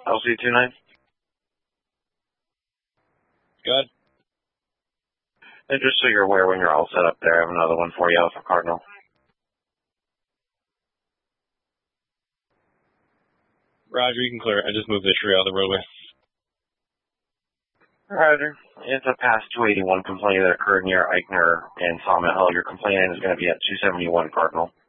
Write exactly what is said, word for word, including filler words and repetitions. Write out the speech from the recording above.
L C two nine. Good. And just so you're aware, when you're all set up there, I have another one for you, Alpha Cardinal. Roger, you can clear it. I just moved this tree out of the roadway. Roger. It's a past two eighty-one complaint that occurred near Eichner and Sawmill Hill. Your complainant is going to be at two seventy-one Cardinal.